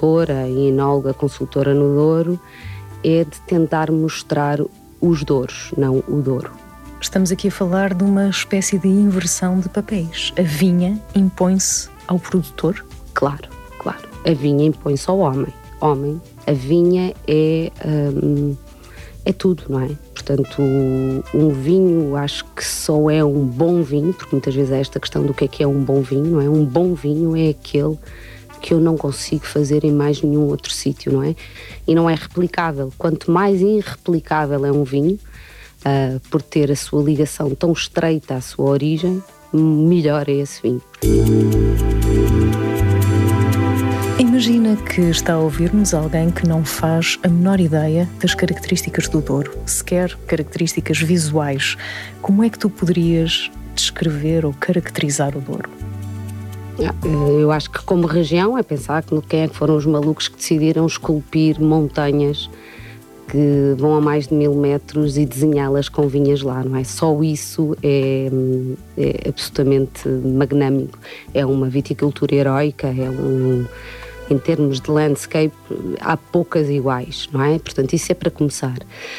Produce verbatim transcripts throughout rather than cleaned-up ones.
produtora e enóloga consultora no Douro é de tentar mostrar os Douros, não o Douro. Estamos aqui a falar de uma espécie de inversão de papéis. A vinha impõe-se ao produtor? Claro, claro. A vinha impõe-se ao homem. Homem, a vinha é, hum, é tudo, não é? Portanto, um vinho, acho que só é um bom vinho, porque muitas vezes é esta questão do que é que é um bom vinho, não é? Um bom vinho é aquele que eu não consigo fazer em mais nenhum outro sítio, não é? E não é replicável. Quanto mais irreplicável é um vinho, uh, por ter a sua ligação tão estreita à sua origem, melhor é esse vinho. Imagina que está a ouvir-nos alguém que não faz a menor ideia das características do Douro, sequer características visuais. Como é que tu poderias descrever ou caracterizar o Douro? Eu acho que como região é pensar que quem é que foram os malucos que decidiram esculpir montanhas que vão a mais de mil metros e desenhá-las com vinhas lá, não é? Só isso é, é absolutamente magnâmico. É uma viticultura heroica, é um... Em termos de landscape, há poucas iguais, não é? Portanto, isso é para começar.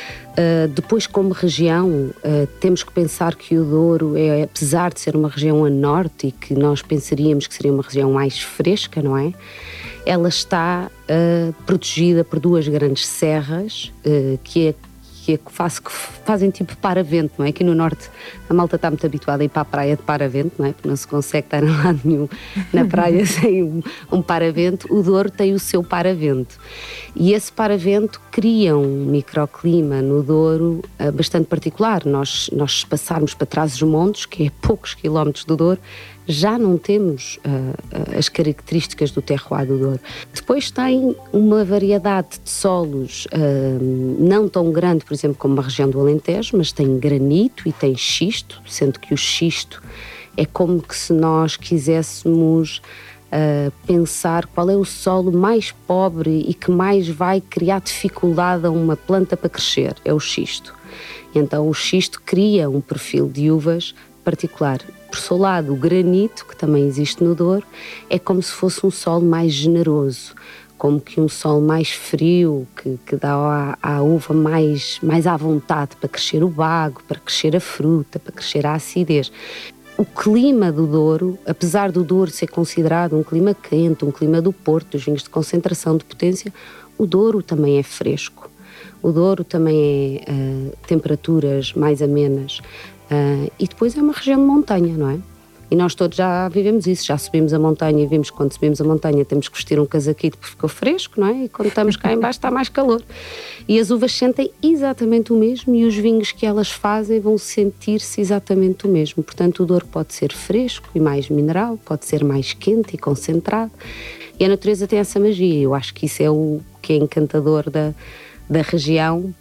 Uh, depois, como região, uh, temos que pensar que o Douro, é, apesar de ser uma região a norte e que nós pensaríamos que seria uma região mais fresca, não é? Ela está uh, protegida por duas grandes serras, uh, que é que, é, faz, que fazem tipo paravento, não é? Aqui no norte a malta está muito habituada a ir para a praia de paravento, não é? Porque não se consegue estar em lado nenhum na praia sem um, um paravento. O Douro tem o seu paravento. E esse paravento cria um microclima no Douro uh, bastante particular. Nós, nós se passarmos para trás dos montes, que é poucos quilómetros do Douro, já não temos uh, as características do terroir do Douro. Depois tem uma variedade de solos uh, não tão grande, por exemplo, como a região do Alentejo, mas tem granito e tem xisto, sendo que o xisto é como que se nós quiséssemos uh, pensar qual é o solo mais pobre e que mais vai criar dificuldade a uma planta para crescer, é o xisto. Então o xisto cria um perfil de uvas particular. Por seu lado, o granito, que também existe no Douro, é como se fosse um solo mais generoso, como que um solo mais frio, que, que dá à, à uva mais, mais à vontade para crescer o bago, para crescer a fruta, para crescer a acidez. O clima do Douro, apesar do Douro ser considerado um clima quente, um clima do Porto, dos vinhos de concentração de potência, o Douro também é fresco. O Douro também é uh, temperaturas mais amenas. Uh, e depois é uma região de montanha, não é? E nós todos já vivemos isso, já subimos a montanha e vimos que quando subimos a montanha temos que vestir um casaquito porque ficou fresco, não é? E quando estamos cá em baixo está mais calor. E as uvas sentem exatamente o mesmo e os vinhos que elas fazem vão sentir-se exatamente o mesmo. Portanto, o Douro pode ser fresco e mais mineral, pode ser mais quente e concentrado. E a natureza tem essa magia. Eu acho que isso é o que é encantador da, da região.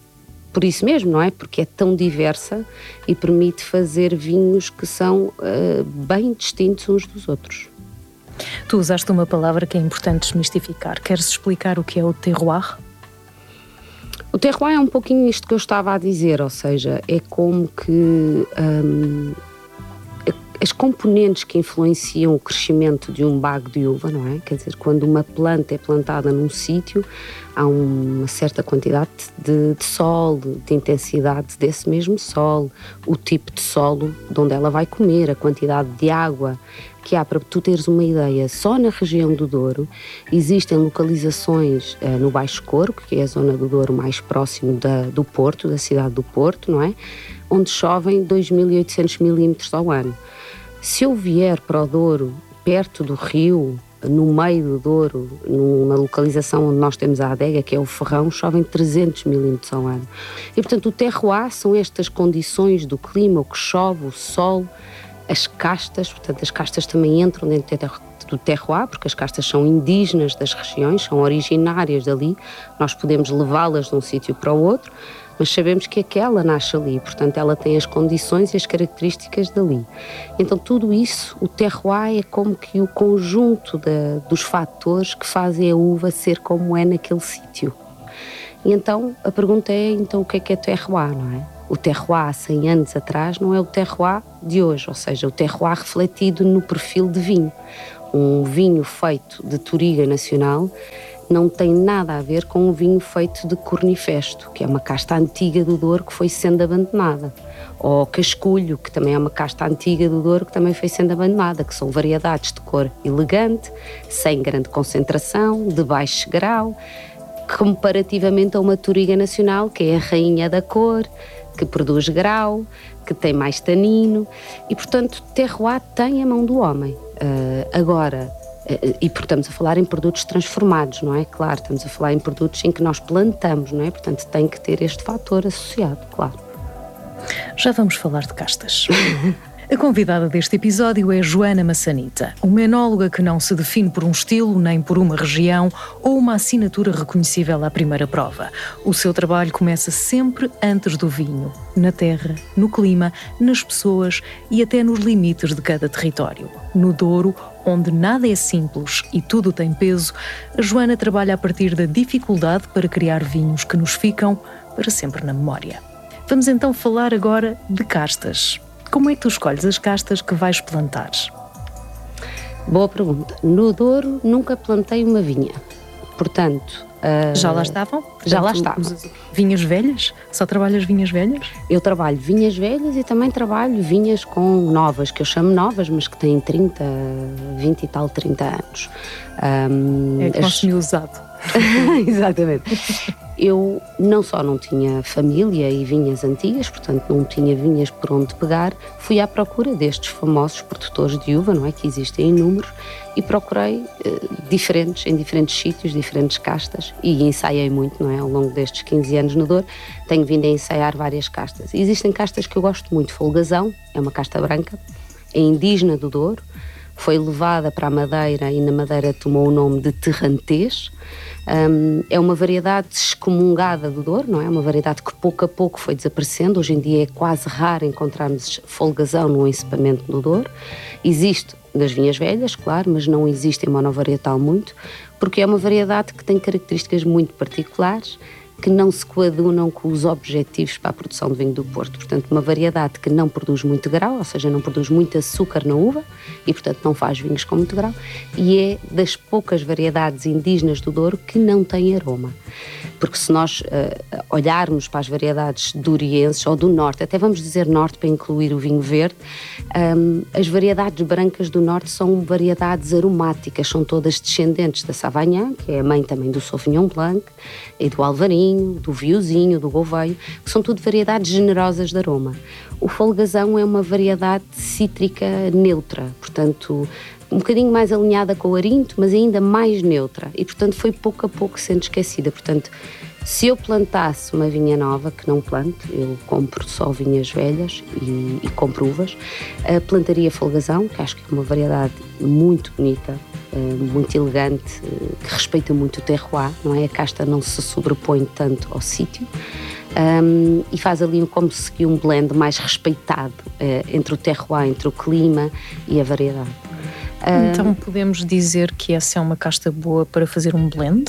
Por isso mesmo, não é? Porque é tão diversa e permite fazer vinhos que são uh, bem distintos uns dos outros. Tu usaste uma palavra que é importante desmistificar. Queres explicar o que é o terroir? O terroir é um pouquinho isto que eu estava a dizer, ou seja, é como que um, as componentes que influenciam o crescimento de um bago de uva, não é? Quer dizer, quando uma planta é plantada num sítio, há uma certa quantidade de, de solo, de intensidade desse mesmo solo, o tipo de solo de onde ela vai comer, a quantidade de água que há. Para tu teres uma ideia, só na região do Douro existem localizações uh, no Baixo Corgo, que é a zona do Douro mais próximo da, do Porto, da cidade do Porto, não é? Onde chovem dois mil e oitocentos milímetros ao ano. Se eu vier para o Douro, perto do rio, no meio do Douro, numa localização onde nós temos a adega, que é o Ferrão, chovem trezentos milímetros ao ano. E, portanto, o terroir são estas condições do clima, o que chove, o sol, as castas. Portanto, as castas também entram dentro do terroir, porque as castas são indígenas das regiões, são originárias dali. Nós podemos levá-las de um sítio para o outro, mas sabemos que aquela nasce ali, portanto ela tem as condições e as características dali. Então tudo isso, o terroir é como que o conjunto de, dos fatores que fazem a uva ser como é naquele sítio. E então a pergunta é, então o que é que é terroir, não é? O terroir há cem anos atrás não é o terroir de hoje, ou seja, o terroir refletido no perfil de vinho. Um vinho feito de Touriga Nacional não tem nada a ver com um vinho feito de Cornifesto, que é uma casta antiga do Douro que foi sendo abandonada. Ou Casculho, que também é uma casta antiga do Douro que também foi sendo abandonada, que são variedades de cor elegante, sem grande concentração, de baixo grau, comparativamente a uma Touriga Nacional, que é a rainha da cor, que produz grau, que tem mais tanino, e portanto terroir tem a mão do homem. Uh, agora, uh, e porque estamos a falar em produtos transformados, não é? Claro, estamos a falar em produtos em que nós plantamos, não é? Portanto tem que ter este fator associado, claro. Já vamos falar de castas. A convidada deste episódio é Joana Massanita, uma enóloga que não se define por um estilo, nem por uma região ou uma assinatura reconhecível à primeira prova. O seu trabalho começa sempre antes do vinho, na terra, no clima, nas pessoas e até nos limites de cada território. No Douro, onde nada é simples e tudo tem peso, a Joana trabalha a partir da dificuldade para criar vinhos que nos ficam para sempre na memória. Vamos então falar agora de castas. Como é que tu escolhes as castas que vais plantar? Boa pergunta. No Douro nunca plantei uma vinha, portanto... Uh, já lá estavam? Portanto, já lá estavam. Vinhas velhas? Só trabalhas vinhas velhas? Eu trabalho vinhas velhas e também trabalho vinhas com novas, que eu chamo novas, mas que têm trinta, vinte e tal, trinta anos. Um, é consumir as... usado. Exatamente. Eu não só não tinha família e vinhas antigas, portanto não tinha vinhas por onde pegar, fui à procura destes famosos produtores de uva, não é, que existem em números, e procurei eh, diferentes, em diferentes sítios, diferentes castas, e ensaiei muito, não é, ao longo destes quinze anos no Douro, tenho vindo a ensaiar várias castas. Existem castas que eu gosto muito, Folgazão, é uma casta branca, é indígena do Douro, foi levada para a Madeira e na Madeira tomou o nome de Terrantês. Um, é uma variedade excomungada do Douro, não é? Uma variedade que pouco a pouco foi desaparecendo. Hoje em dia é quase raro encontrarmos folgazão no encipamento do Douro. Existe nas vinhas velhas, claro, mas não existe em monovarietal muito, porque é uma variedade que tem características muito particulares, que não se coadunam com os objetivos para a produção de vinho do Porto. Portanto, uma variedade que não produz muito grau, ou seja, não produz muito açúcar na uva e, portanto, não faz vinhos com muito grau, e é das poucas variedades indígenas do Douro que não tem aroma. Porque se nós uh, olharmos para as variedades dourienses ou do Norte, até vamos dizer Norte para incluir o vinho verde, um, as variedades brancas do Norte são variedades aromáticas, são todas descendentes da Savagnin, que é a mãe também do Sauvignon Blanc, e do Alvarinho, do Viozinho, do Gouveio, que são tudo variedades generosas de aroma. O Folgazão é uma variedade cítrica neutra, portanto, um bocadinho mais alinhada com o Arinto, mas ainda mais neutra, e portanto foi pouco a pouco sendo esquecida. Portanto, se eu plantasse uma vinha nova, que não planto, eu compro só vinhas velhas e, e compro uvas, uh, plantaria Folgazão, que acho que é uma variedade muito bonita, uh, muito elegante, uh, que respeita muito o terroir, não é? A casta não se sobrepõe tanto ao sítio. Um, e faz ali como se um blend mais respeitado uh, entre o terroir, entre o clima e a variedade. Então podemos dizer que essa é uma casta boa para fazer um blend?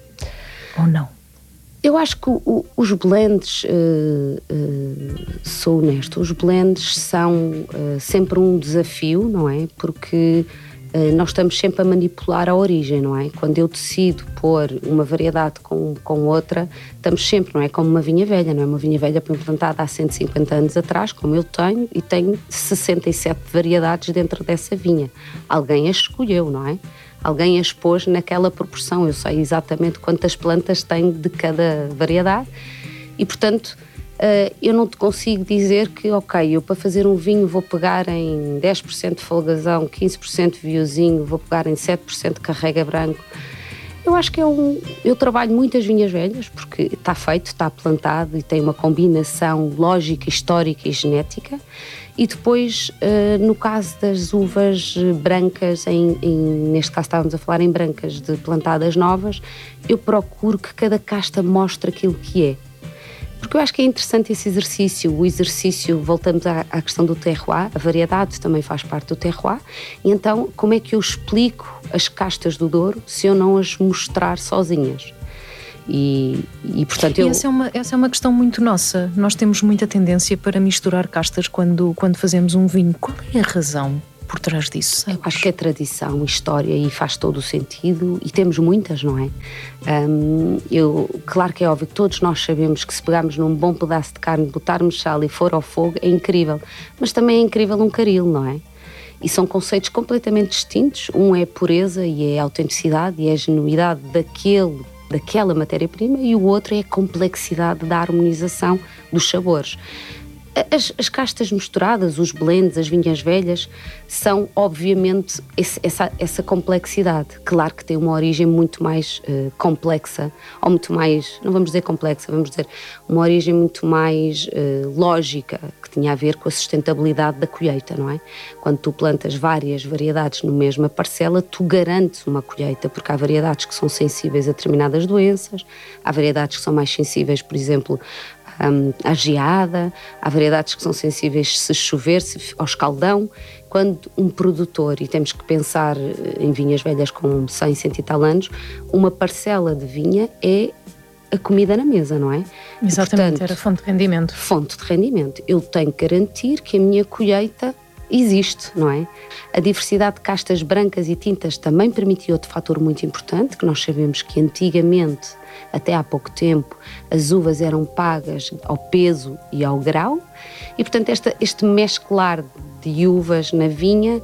Ou não? Eu acho que o, os blends, uh, uh, sou honesto, os blends são uh, sempre um desafio, não é? Porque uh, nós estamos sempre a manipular a origem, não é? Quando eu decido pôr uma variedade com, com outra, estamos sempre, não é? Como uma vinha velha, não é? Uma vinha velha plantada há cento e cinquenta anos atrás, como eu tenho, e tenho sessenta e sete variedades dentro dessa vinha. Alguém as escolheu, não é? Alguém as pôs naquela proporção. Eu sei exatamente quantas plantas tenho de cada variedade e, portanto, eu não te consigo dizer que, ok, eu para fazer um vinho vou pegar em dez por cento de Folgazão, quinze por cento de Viozinho, vou pegar em sete por cento de Carrega Branco. Eu acho que é um... Eu trabalho muitas vinhas velhas porque está feito, está plantado e tem uma combinação lógica, histórica e genética. E depois, uh, no caso das uvas brancas, em, em, neste caso estávamos a falar em brancas de plantadas novas, eu procuro que cada casta mostre aquilo que é. Porque eu acho que é interessante esse exercício, o exercício, voltamos à, à questão do terroir, a variedade também faz parte do terroir, e então como é que eu explico as castas do Douro se eu não as mostrar sozinhas? E, e portanto eu... E essa é, uma, essa é uma questão muito nossa. Nós temos muita tendência para misturar castas quando, quando fazemos um vinho. Qual é a razão por trás disso? Eu acho que é tradição, história, e faz todo o sentido, e temos muitas, não é? Um, eu, claro que é óbvio que todos nós sabemos que se pegarmos num bom pedaço de carne, botarmos sal e for ao fogo, é incrível, mas também é incrível um caril, não é? E são conceitos completamente distintos. Um é a pureza e é a autenticidade e é a genuidade daquele, daquela matéria-prima, e o outro é a complexidade da harmonização dos sabores. As, as castas misturadas, os blends, as vinhas velhas, são obviamente esse, essa, essa complexidade. Claro que tem uma origem muito mais uh, complexa, ou muito mais, não vamos dizer complexa, vamos dizer uma origem muito mais uh, lógica, que tinha a ver com a sustentabilidade da colheita, não é? Quando tu plantas várias variedades na mesma parcela, tu garantes uma colheita, porque há variedades que são sensíveis a determinadas doenças, há variedades que são mais sensíveis, por exemplo, Um, à geada, há variedades que são sensíveis se chover, se, ao escaldão. Quando um produtor, e temos que pensar em vinhas velhas com cem, cento e tal anos, uma parcela de vinha é a comida na mesa, não é? Exatamente, e, portanto, era fonte de rendimento. Fonte de rendimento. Eu tenho que garantir que a minha colheita existe, não é? A diversidade de castas brancas e tintas também permitiu outro fator muito importante, que nós sabemos que antigamente, até há pouco tempo, as uvas eram pagas ao peso e ao grau, e portanto esta, este mesclar de uvas na vinha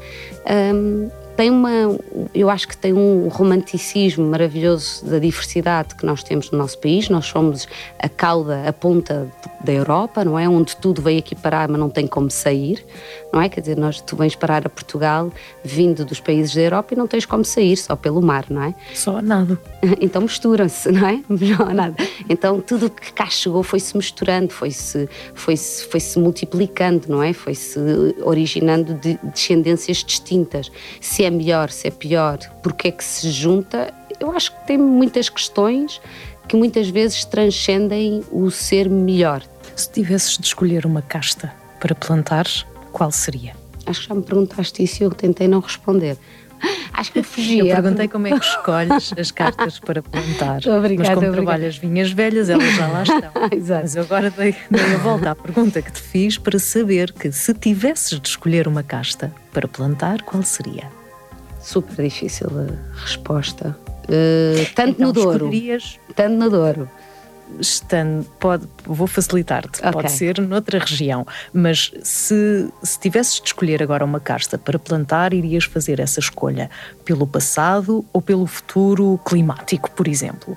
hum, tem uma, eu acho que tem um romanticismo maravilhoso da diversidade que nós temos no nosso país. Nós somos a cauda, a ponta da Europa, não é? Onde tudo veio aqui parar, mas não tem como sair, não é? Quer dizer, nós, tu vens parar a Portugal vindo dos países da Europa e não tens como sair, só pelo mar, não é? Só nada. Então misturam-se, não é? Não há nada. Então tudo o que cá chegou foi-se misturando, foi-se, foi-se, foi-se multiplicando, não é? Foi-se originando de descendências distintas. Se é melhor, se é pior, porque é que se junta? Eu acho que tem muitas questões que muitas vezes transcendem o ser melhor. Se tivesses de escolher uma casta para plantar, qual seria? Acho que já me perguntaste isso e eu tentei não responder. Acho que eu fugia. Eu perguntei como é que escolhes as castas para plantar. Obrigada, mas como obrigada. trabalhas vinhas velhas, elas já lá estão. Exato. Mas eu agora dei, dei a volta à pergunta que te fiz para saber que se tivesses de escolher uma casta para plantar, qual seria? Super difícil a resposta. Uh, tanto então, no Douro. Escolherias... Tanto no Douro. Estando, pode, vou facilitar-te, Okay. Pode ser noutra região, mas se, se tivesses de escolher agora uma casta para plantar, irias fazer essa escolha pelo passado ou pelo futuro climático, por exemplo?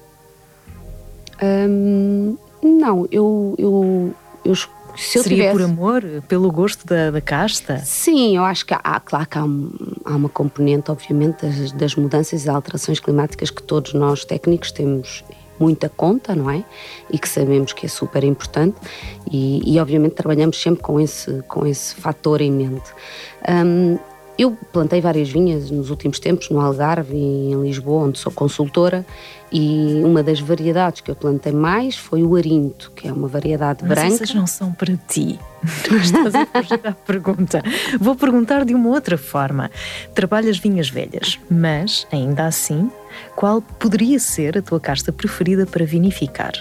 Hum, não, eu, eu, eu se eu Seria tivesse... por amor, pelo gosto da, da casta? Sim, eu acho que há, claro que há, um, há uma componente, obviamente, das, das mudanças e alterações climáticas que todos nós técnicos temos muita conta, não é? E que sabemos que é super importante e, e obviamente trabalhamos sempre com esse, com esse fator em mente. Um, eu plantei várias vinhas nos últimos tempos, no Algarve e em Lisboa, onde sou consultora, e uma das variedades que eu plantei mais foi o Arinto, que é uma variedade Mas branca. essas não são para ti. Tu estás a fugir à pergunta. Vou perguntar de uma outra forma. Trabalhas vinhas velhas, mas, ainda assim, qual poderia ser a tua casta preferida para vinificar?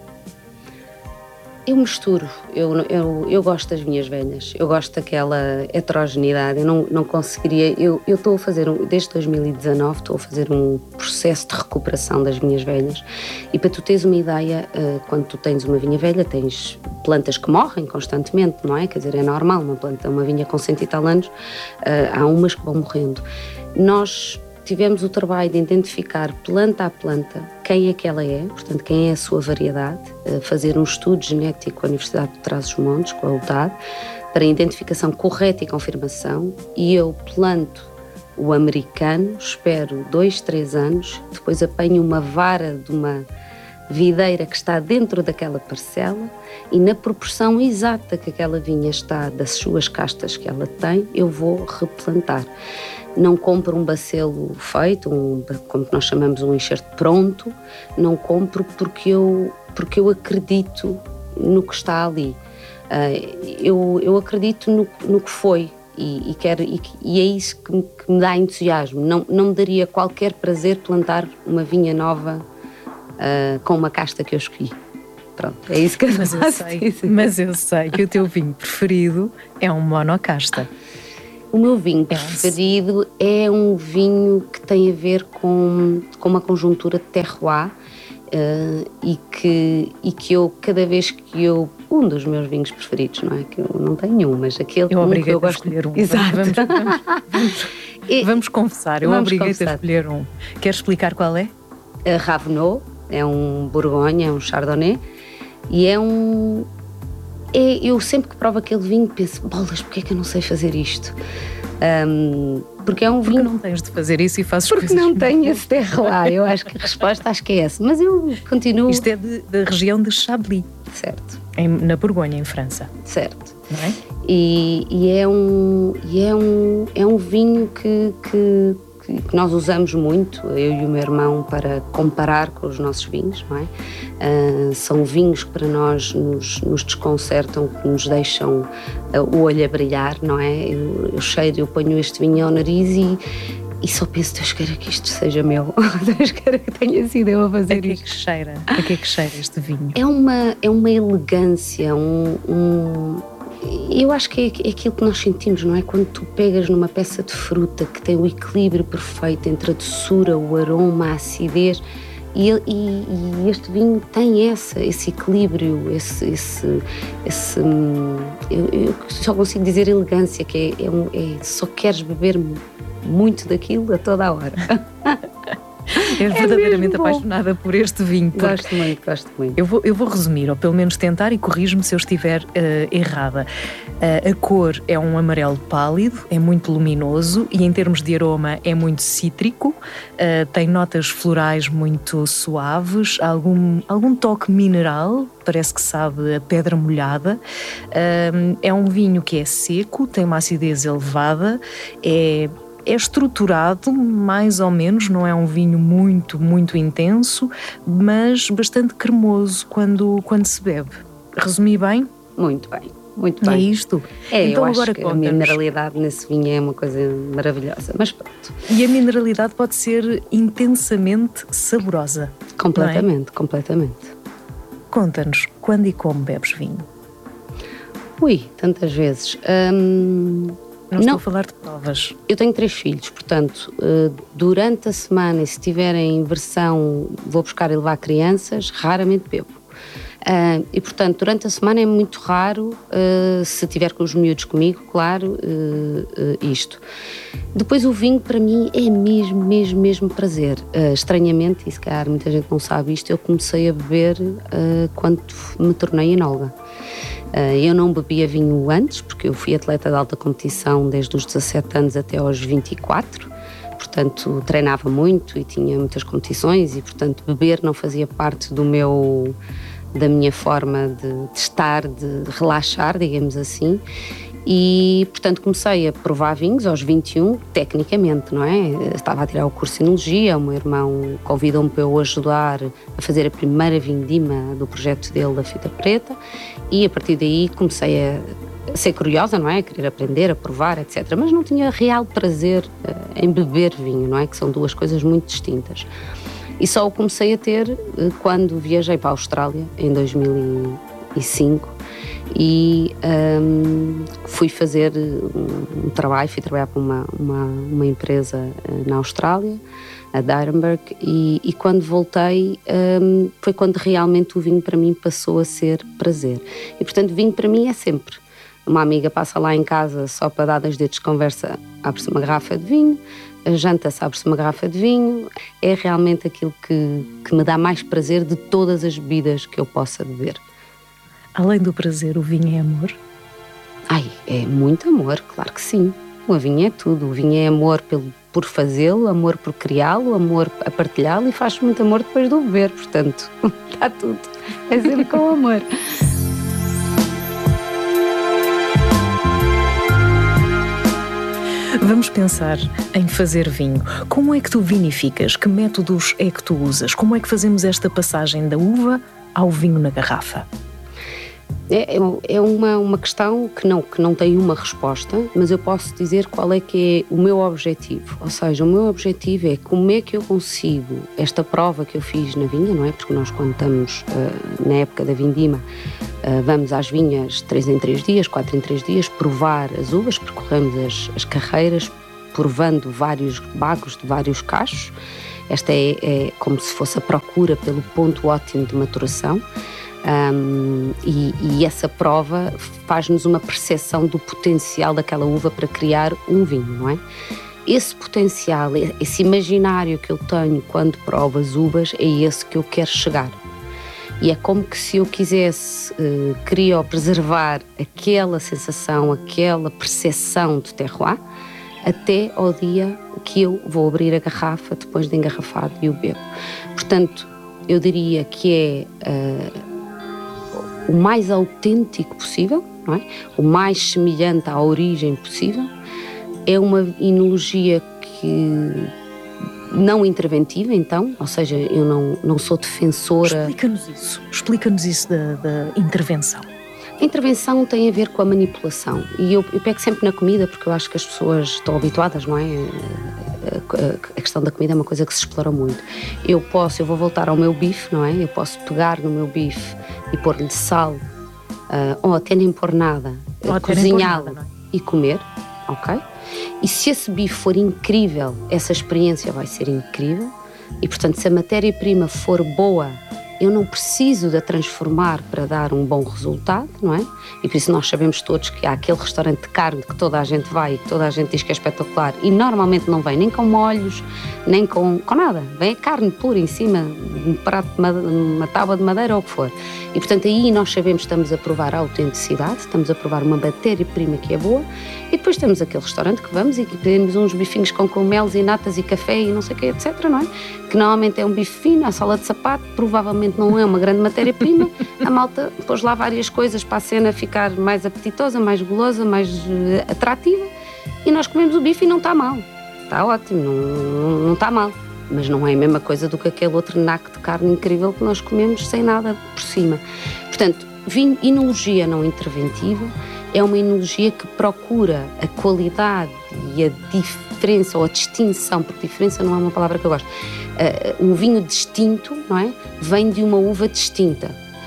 Eu misturo, eu, eu, eu gosto das vinhas velhas, eu gosto daquela heterogeneidade, eu não, não conseguiria, eu eu estou a fazer, um, desde dois mil e dezanove, estou a fazer um processo de recuperação das vinhas velhas e para tu teres uma ideia, quando tu tens uma vinha velha, tens plantas que morrem constantemente, não é? Quer dizer, é normal, uma planta, uma vinha com cento e tal anos, há umas que vão morrendo. Nós tivemos o trabalho de identificar planta a planta quem é que ela é, portanto quem é a sua variedade, fazer um estudo genético com a Universidade de Trás-os-Montes, com a U T A D, para a identificação correta e confirmação, e eu planto o americano, espero dois, três anos, depois apanho uma vara de uma videira que está dentro daquela parcela e na proporção exata que aquela vinha está das suas castas que ela tem, eu vou replantar. Não compro um bacelo feito, um, como nós chamamos um enxerto pronto, não compro porque eu, porque eu acredito no que está ali. Uh, eu, eu acredito no, no que foi e, e, quero, e, e é isso que me, que me dá entusiasmo. Não, não me daria qualquer prazer plantar uma vinha nova uh, com uma casta que eu escolhi. Pronto, é isso que eu mas eu sei, Mas eu sei que o teu vinho preferido é um monocasta. O meu vinho preferido é um vinho que tem a ver com, com uma conjuntura de terroir uh, e, que, e que eu, cada vez que eu... Um dos meus vinhos preferidos, não é? Que eu não tenho nenhum, mas aquele eu um que eu gosto... a escolher um. Exato. Vamos, vamos, vamos, e, vamos confessar, eu obriguei-te a escolher um. Queres explicar qual é? A Ravenot, é um Borgonha, é um Chardonnay, e é um... É, eu sempre que provo aquele vinho penso, bolas, porque é que eu não sei fazer isto? Um, porque é um vinho... Porque não tens de fazer isso e fazes porque coisas... Porque não tenho esse terroir, eu acho que a resposta acho que é essa, mas eu continuo... Isto é de, da região de Chablis. Certo. Em, na Borgonha, em França. Certo. Não é? E, e, é, um, e é, um, é um vinho que... que que nós usamos muito, eu e o meu irmão, para comparar com os nossos vinhos, não é? Uh, são vinhos que para nós nos, nos desconcertam, que nos deixam uh, o olho a brilhar, não é? Eu, eu cheiro, eu ponho este vinho ao nariz e, e só penso, Deus queira que isto seja meu, Deus queira que tenha sido eu a fazer a que isto. É que cheira? A que é que cheira este vinho? É uma, é uma elegância, um... um eu acho que é aquilo que nós sentimos, não é? Quando tu pegas numa peça de fruta que tem o equilíbrio perfeito entre a doçura, o aroma, a acidez, e, e, e este vinho tem essa, esse equilíbrio, esse, esse, esse eu, eu só consigo dizer elegância, que é, é, um, é só queres beber muito daquilo a toda a hora. És verdadeiramente é apaixonada por este vinho. Gosto muito, gosto muito. Eu vou, eu vou resumir, ou pelo menos tentar, e corrijo-me se eu estiver uh, errada. Uh, a cor é um amarelo pálido, é muito luminoso e em termos de aroma é muito cítrico, uh, tem notas florais muito suaves, algum, algum toque mineral, parece que sabe a pedra molhada. Uh, é um vinho que é seco, tem uma acidez elevada, é... É estruturado, mais ou menos, não é um vinho muito, muito intenso, mas bastante cremoso quando, quando se bebe. Resumi bem? Muito bem, muito bem. É isto? É, então, eu agora acho que a mineralidade nesse vinho é uma coisa maravilhosa, mas pronto. E a mineralidade pode ser intensamente saborosa. Completamente, é? completamente. Conta-nos, quando e como bebes vinho? Ui, tantas vezes. Hum... Não estou não. a falar de provas. Eu tenho três filhos, portanto, durante a semana, e se tiverem em versão, vou buscar e levar crianças, raramente bebo. E, portanto, durante a semana é muito raro, se tiver com os miúdos comigo, claro, isto. Depois o vinho, para mim, é mesmo, mesmo, mesmo prazer. Estranhamente, e se calhar muita gente não sabe isto, eu comecei a beber quando me tornei enóloga. Eu não bebia vinho antes, porque eu fui atleta de alta competição desde os dezassete anos até aos vinte e quatro, portanto treinava muito e tinha muitas competições e, portanto, beber não fazia parte do meu, da minha forma de, de estar, de relaxar, digamos assim. E, portanto, comecei a provar vinhos aos vinte e um, tecnicamente, não é? Estava a tirar o curso de enologia, o meu irmão convidou-me para eu o ajudar a fazer a primeira vindima do projeto dele da fita preta e, a partir daí, comecei a ser curiosa, não é? A querer aprender, a provar, etcétera. Mas não tinha real prazer uh, em beber vinho, não é? Que são duas coisas muito distintas. E só o comecei a ter uh, quando viajei para a Austrália, em dois mil e cinco, e um, fui fazer um, um trabalho, fui trabalhar para uma, uma, uma empresa uh, na Austrália, a Dyrenberg, e, e quando voltei um, foi quando realmente o vinho para mim passou a ser prazer. E, portanto, vinho para mim é sempre. Uma amiga passa lá em casa só para dar dois dedos de conversa, abre-se uma garrafa de vinho, janta-se, abre-se uma garrafa de vinho. É realmente aquilo que, que me dá mais prazer de todas as bebidas que eu possa beber. Além do prazer, o vinho é amor? Ai, é muito amor, claro que sim. O vinho é tudo. O vinho é amor pelo, por fazê-lo, amor por criá-lo, amor a partilhá-lo e faz muito amor depois de o beber. Portanto, está tudo. É sempre com amor. Vamos pensar em fazer vinho. Como é que tu vinificas? Que métodos é que tu usas? Como é que fazemos esta passagem da uva ao vinho na garrafa? É, é uma, uma questão que não, que não tem uma resposta, mas eu posso dizer qual é que é o meu objetivo. Ou seja, o meu objetivo é como é que eu consigo, esta prova que eu fiz na vinha, não é? Porque nós, quando estamos uh, na época da vindima, Uh, vamos às vinhas três em três dias, quatro em três dias, provar as uvas, percorremos as, as carreiras, provando vários bagos de vários cachos. Esta é, é como se fosse a procura pelo ponto ótimo de maturação. Um, e, e essa prova faz-nos uma percepção do potencial daquela uva para criar um vinho, não é? Esse potencial, esse imaginário que eu tenho quando provo as uvas, é esse que eu quero chegar. E é como que se eu quisesse uh, criopreservar aquela sensação, aquela percepção de terroir, até ao dia que eu vou abrir a garrafa depois de engarrafado e o bebo. Portanto, eu diria que é uh, o mais autêntico possível, não é? O mais semelhante à origem possível. É uma enologia que não interventiva, então, ou seja, eu não, não sou defensora... Explica-nos isso, explica-nos isso da, da intervenção. A intervenção tem a ver com a manipulação, e eu, eu pego sempre na comida, porque eu acho que as pessoas estão habituadas, não é? A, a, a questão da comida é uma coisa que se explora muito. Eu posso, eu vou voltar ao meu bife, não é? Eu posso pegar no meu bife e pôr-lhe sal, uh, ou até nem pôr nada, cozinhá-lo e comer, ok? E se esse bife for incrível, essa experiência vai ser incrível. E, portanto, se a matéria-prima for boa, eu não preciso de a transformar para dar um bom resultado, não é? E por isso nós sabemos todos que há aquele restaurante de carne que toda a gente vai e que toda a gente diz que é espetacular e normalmente não vem nem com molhos, nem com, com nada. Vem a carne pura em cima de um prato de madeira, uma tábua de madeira ou o que for. E, portanto, aí nós sabemos que estamos a provar a autenticidade, estamos a provar uma matéria-prima que é boa. E depois temos aquele restaurante que vamos e que pedimos uns bifinhos com cogumelos e natas e café e não sei o que, etcétera, não é? Que normalmente é um bife fino, a sola de sapato, provavelmente não é uma grande matéria-prima. A malta pôs lá várias coisas para a cena ficar mais apetitosa, mais gulosa, mais uh, atrativa. E nós comemos o bife e não está mal. Está ótimo, não, não, não está mal. Mas não é a mesma coisa do que aquele outro naco de carne incrível que nós comemos sem nada por cima. Portanto, vinho, enologia não interventiva é uma enologia que procura a qualidade e a diferença, ou a distinção, porque diferença não é uma palavra que eu gosto. Uh, um vinho distinto, não é? Vem de uma uva distinta.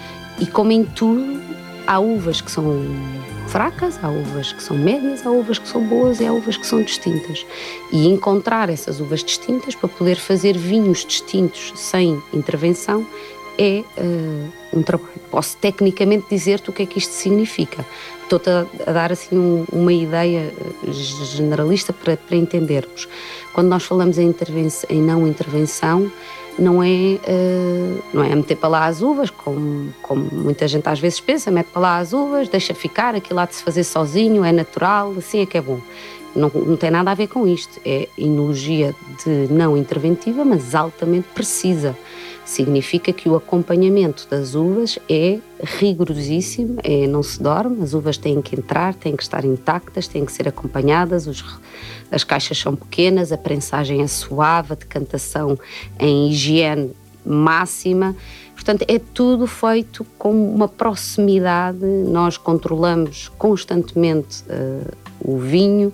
E como em tudo, há uvas que são fracas, há uvas que são médias, há uvas que são boas e há uvas que são distintas. E encontrar essas uvas distintas para poder fazer vinhos distintos sem intervenção é uh, um trabalho. Posso tecnicamente dizer-te o que é que isto significa. Estou-te a, a dar assim um, uma ideia generalista para, para entendermos. Quando nós falamos em, em não intervenção, não é, uh, não é meter para lá as uvas, como, como muita gente às vezes pensa, mete para lá as uvas, deixa ficar, aquilo há de se fazer sozinho, é natural, assim é que é bom. Não, não tem nada a ver com isto. É enologia de não interventiva, mas altamente precisa. Significa que o acompanhamento das uvas é rigorosíssimo, é, não se dorme, as uvas têm que entrar, têm que estar intactas, têm que ser acompanhadas, os, as caixas são pequenas, a prensagem é suave, a decantação em higiene máxima. Portanto, é tudo feito com uma proximidade, nós controlamos constantemente uh, o vinho.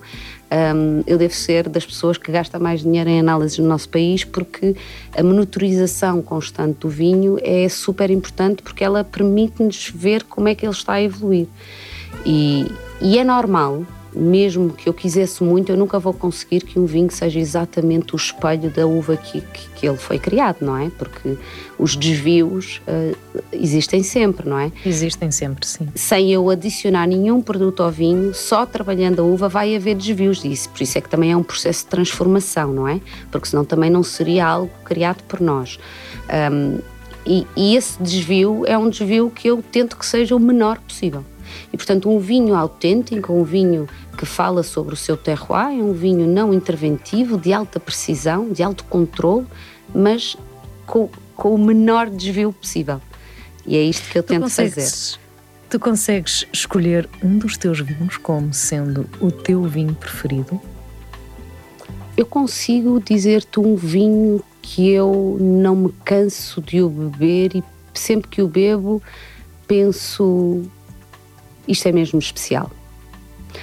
Um, eu devo ser das pessoas que gasta mais dinheiro em análises no nosso país, porque a monitorização constante do vinho é super importante, porque ela permite-nos ver como é que ele está a evoluir. E, e é normal, mesmo que eu quisesse muito, eu nunca vou conseguir que um vinho seja exatamente o espelho da uva que, que, que ele foi criado, não é? Porque os desvios uh, existem sempre, não é? Existem sempre, sim. Sem eu adicionar nenhum produto ao vinho, só trabalhando a uva vai haver desvios disso. Por isso é que também é um processo de transformação, não é? Porque senão também não seria algo criado por nós. Um, e, e esse desvio é um desvio que eu tento que seja o menor possível. E, portanto, um vinho autêntico, um vinho que fala sobre o seu terroir, é um vinho não interventivo, de alta precisão, de alto controle, mas com, com o menor desvio possível. E é isto que eu tento fazer. Tu consegues escolher um dos teus vinhos como sendo o teu vinho preferido? Eu consigo dizer-te um vinho que eu não me canso de o beber e sempre que o bebo penso... Isto é mesmo especial.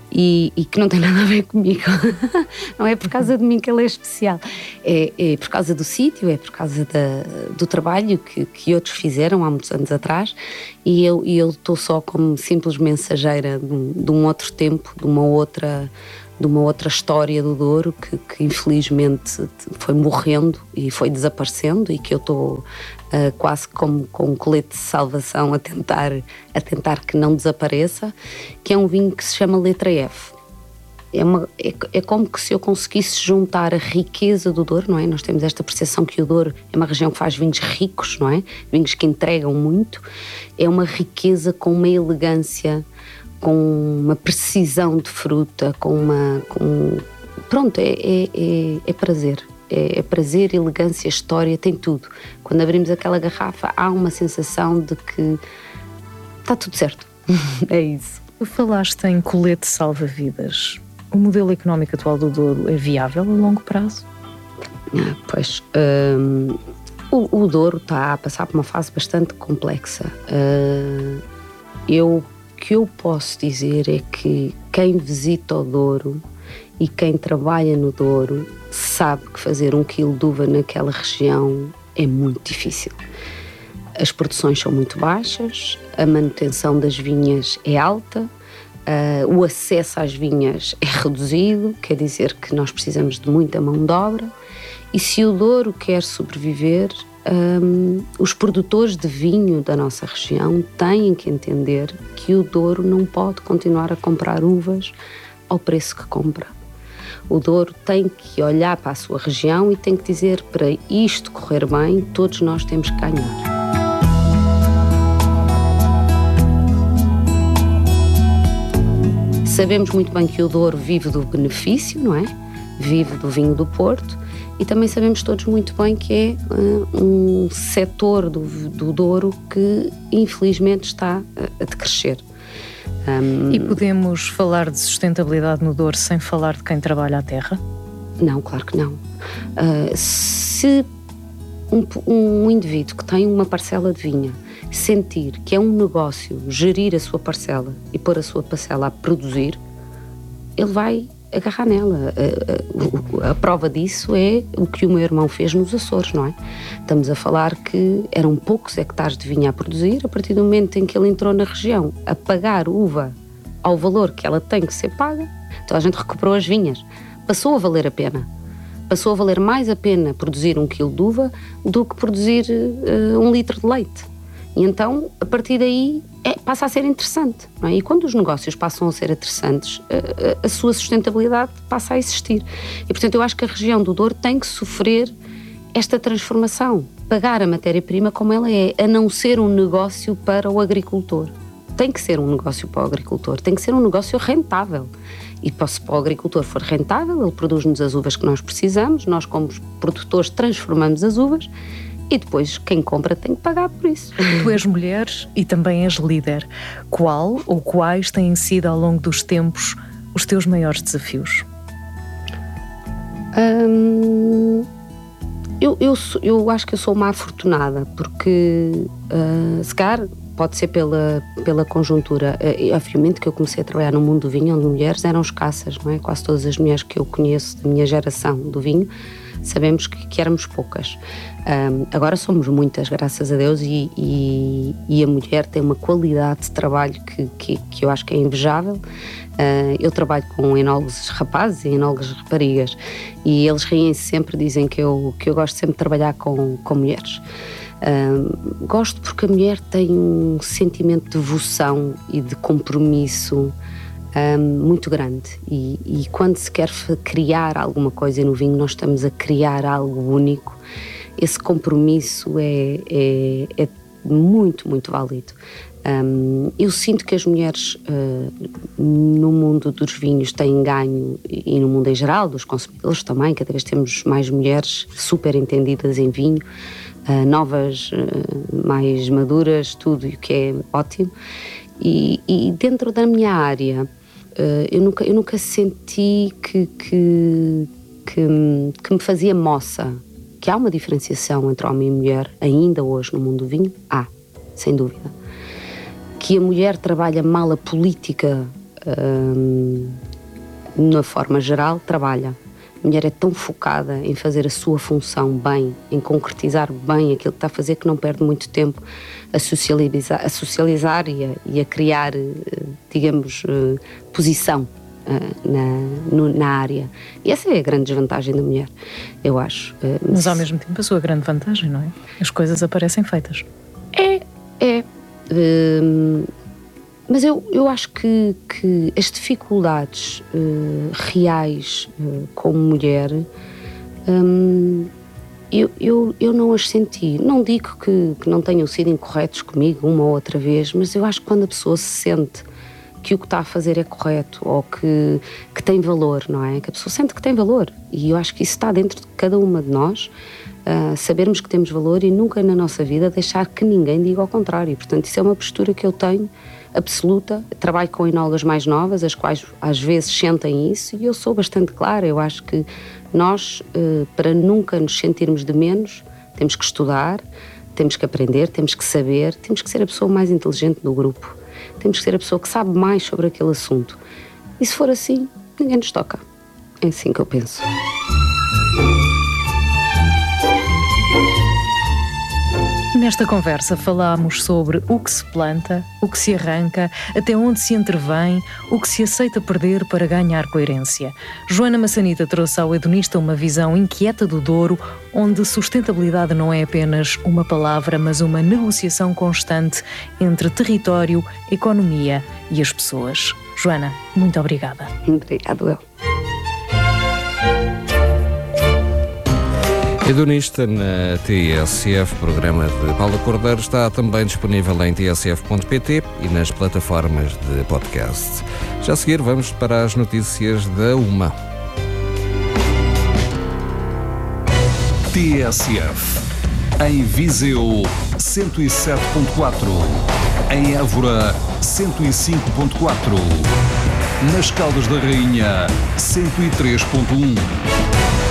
E, e que não tem nada a ver comigo. Não é por causa de mim que ele é especial. É, é por causa do sítio, é por causa da, do trabalho que, que outros fizeram há muitos anos atrás, e eu e eu estou só como simples mensageira de, de um outro tempo, de uma outra, de uma outra história do Douro que, que infelizmente foi morrendo e foi desaparecendo, e que eu estou uh, quase como com um colete de salvação a tentar, a tentar que não desapareça, que é um vinho que se chama Letra F. É, uma, é, é como que se eu conseguisse juntar a riqueza do Douro, não é? Nós temos esta percepção que o Douro é uma região que faz vinhos ricos, não é? Vinhos que entregam muito. É uma riqueza com uma elegância, com uma precisão de fruta, com uma... Com... Pronto, é, é, é, é prazer. É, é prazer, elegância, história, tem tudo. Quando abrimos aquela garrafa, há uma sensação de que está tudo certo. É isso. Tu falaste em colete salva-vidas. O modelo económico atual do Douro é viável a longo prazo? Ah, pois, hum, o, o Douro está a passar por uma fase bastante complexa. Uh, eu, o que eu posso dizer é que quem visita o Douro e quem trabalha no Douro sabe que fazer um quilo de uva naquela região é muito difícil. As produções são muito baixas, a manutenção das vinhas é alta, uh, o acesso às vinhas é reduzido, quer dizer que nós precisamos de muita mão de obra, e se o Douro quer sobreviver, um, os produtores de vinho da nossa região têm que entender que o Douro não pode continuar a comprar uvas ao preço que compra. O Douro tem que olhar para a sua região e tem que dizer, para isto correr bem, todos nós temos que ganhar. Sabemos muito bem que o Douro vive do benefício, não é? Vive do vinho do Porto, e também sabemos todos muito bem que é uh, um setor do, do Douro que infelizmente está a, a decrescer. Um, e podemos falar de sustentabilidade no Douro sem falar de quem trabalha a terra? Não, claro que não. Uh, se um, um indivíduo que tem uma parcela de vinha sentir que é um negócio gerir a sua parcela e pôr a sua parcela a produzir, ele vai agarrar nela. A, a, a prova disso é o que o meu irmão fez nos Açores, não é? Estamos a falar que eram poucos hectares de vinha a produzir. A partir do momento em que ele entrou na região a pagar uva ao valor que ela tem que ser paga, então a gente recuperou as vinhas. Passou a valer a pena. Passou a valer mais a pena produzir um quilo de uva do que produzir uh, um litro de leite. E então, a partir daí, é, passa a ser interessante, não é? E quando os negócios passam a ser interessantes, a, a, a sua sustentabilidade passa a existir. E, portanto, eu acho que a região do Douro tem que sofrer esta transformação, pagar a matéria-prima como ela é, a não ser um negócio para o agricultor. Tem que ser um negócio para o agricultor, tem que ser um negócio rentável. E se para o agricultor for rentável, ele produz-nos as uvas que nós precisamos, nós como produtores transformamos as uvas, e depois quem compra tem que pagar por isso. Tu és mulher e também és líder. Qual ou quais têm sido ao longo dos tempos os teus maiores desafios? Hum, eu, eu, eu acho que eu sou uma afortunada, porque uh, se calhar pode ser pela, pela conjuntura. Uh, obviamente que eu comecei a trabalhar no mundo do vinho, onde mulheres eram escassas, não é? Quase todas as mulheres que eu conheço da minha geração do vinho, sabemos que, que éramos poucas. Um, agora somos muitas, graças a Deus, e, e, e a mulher tem uma qualidade de trabalho que, que, que eu acho que é invejável. Uh, eu trabalho com enólogos rapazes e enólogas raparigas, e eles riem-se sempre, dizem que eu, que eu gosto sempre de trabalhar com, com mulheres. Uh, gosto porque a mulher tem um sentimento de devoção e de compromisso Um, muito grande, e, e quando se quer criar alguma coisa no vinho, nós estamos a criar algo único. Esse compromisso é, é, é muito, muito válido. Um, eu sinto que as mulheres uh, no mundo dos vinhos têm ganho, e no mundo em geral, dos consumidores também, cada vez temos mais mulheres super entendidas em vinho, uh, novas, uh, mais maduras, tudo, o que é ótimo. E, e dentro da minha área, uh, eu, nunca, eu nunca senti que, que, que, que me fazia moça, que há uma diferenciação entre homem e mulher, ainda hoje no mundo do vinho, há, sem dúvida. Que a mulher trabalha mal a política hum, na forma geral, trabalha. A mulher é tão focada em fazer a sua função bem, em concretizar bem aquilo que está a fazer, que não perde muito tempo a socializar, a socializar e, a, e a criar, digamos, posição na, no, na área. E essa é a grande desvantagem da mulher, eu acho. Mas ao mesmo tempo a sua grande vantagem, não é? As coisas aparecem feitas. É, é. Hum, mas eu, eu acho que, que as dificuldades uh, reais uh, como mulher, um, eu, eu, eu não as senti. Não digo que, que não tenham sido incorretos comigo uma ou outra vez, mas eu acho que quando a pessoa se sente que o que está a fazer é correto ou que, que tem valor, não é? Que a pessoa sente que tem valor. E eu acho que isso está dentro de cada uma de nós, uh, sabermos que temos valor e nunca na nossa vida deixar que ninguém diga ao contrário. Portanto, isso é uma postura que eu tenho absoluta. Trabalho com enólogas mais novas, as quais às vezes sentem isso, e eu sou bastante clara. Eu acho que nós, para nunca nos sentirmos de menos, temos que estudar, temos que aprender, temos que saber, temos que ser a pessoa mais inteligente do grupo, temos que ser a pessoa que sabe mais sobre aquele assunto. E se for assim, ninguém nos toca. É assim que eu penso. Nesta conversa falámos sobre o que se planta, o que se arranca, até onde se intervém, o que se aceita perder para ganhar coerência. Joana Massanita trouxe ao hedonista uma visão inquieta do Douro, onde sustentabilidade não é apenas uma palavra, mas uma negociação constante entre território, economia e as pessoas. Joana, muito obrigada. Obrigado, eu. Hedonista na T S F, programa de Paula Cordeiro, está também disponível em t s f ponto p t e nas plataformas de podcast. Já a seguir vamos para as notícias da Uma. T S F, em Viseu, cento e sete ponto quatro, em Évora, cento e cinco ponto quatro, nas Caldas da Rainha, cento e três ponto um.